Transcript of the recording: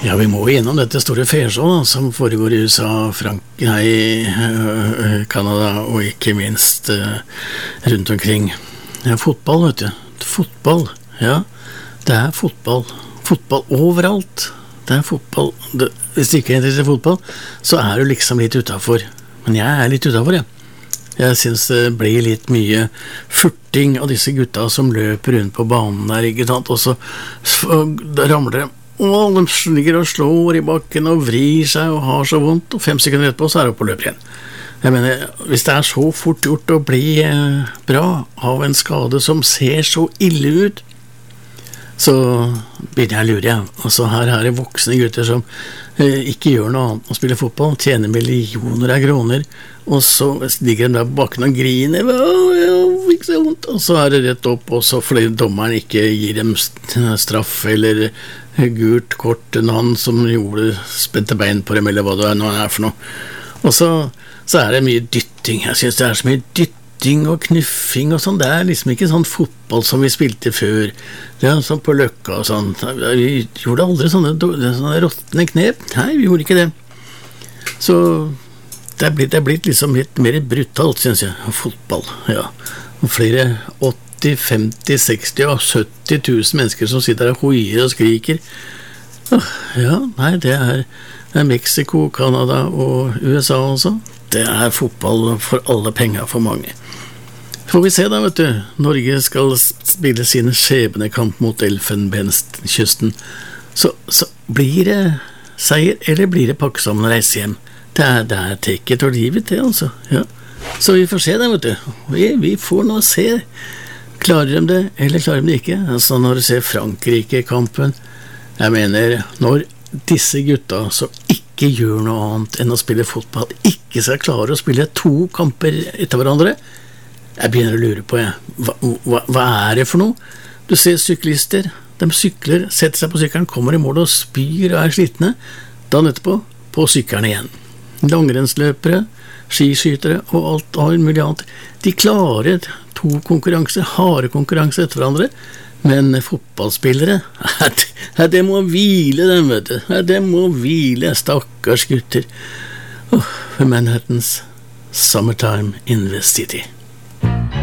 Ja, vi må gjennom dette store fesjå som foregår I USA, Kanada og ikke minst rundt omkring. Ja, fotball, vet du. Fotball, ja. Det fotball. Fotball overalt. Det fotball. Hvis du ikke interesserer fotball, så du liksom litt utenfor. Men jeg litt utenfor, ja. Jeg synes det blir litt mye furting av disse gutta som løper rundt på banen der, ikke sant? Og så ramler de. Og de ligger og slår I bakken og vrir seg og har så vondt, og 5 sekunder etterpå så de oppe og løper igjen. Jeg mener, hvis det så fort gjort å bli bra av en skade som ser så ille ut, så begynner jeg å lure, ja. Og så her det voksne gutter som ikke gjør noe annet å spille fotball, tjener millioner av kroner, og så ligger de der på bakken og griner, ikke så vondt, og så det rett opp, og så fordi dommeren ikke gir dem straff, eller gult kort, en annen som spente bein på dem, eller hva det nå for noe. Og så det mye dytting, jeg synes det så mye dytting og knuffing og sånn, det liksom ikke sånn fotball som vi spilte før, det sånn på Løkka og sånn, vi gjorde aldri sånne råttende knep, nei, vi gjorde ikke det. Så det blitt liksom litt mer brutalt, synes jeg, fotball, ja. Og flere 80, 50, 60 og 70 000 mennesker som sitter der og hoier og skriker. Ja, nei, det Mexico, Kanada og USA også. Det fotball for alle penger for mange. Får vi se da, vet du. Norge skal spille sine skjebnekamp mot Elfenbenskysten. Så blir det seier, eller blir det pakke sammen og reise hjem? Det take it or leave it, det altså. Ja. Så vi får se det, vet du. Vi får nå se. Klarer de det, eller klarer de det ikke? Altså når du ser Frankrike-kampen, jeg mener, når disse gutta som ikke gjør noe annet enn å spille fotball, ikke skal klare å spille 2 kamper etter hverandre, jeg begynner å lure på, hva det for noe? Du ser syklister, de sykler, setter seg på sykkelen, kommer I mål og spyr og slitne, dagen etterpå på sykkelen igjen. Langrennsløpere, skiskytere og alt mulig annet, de klarer 2 konkurranser, harde konkurranser etter hverandre, men fotballspillere, det må hvile dem, vet du. Det må hvile, stakkars gutter. Manhattans Summertime in the City.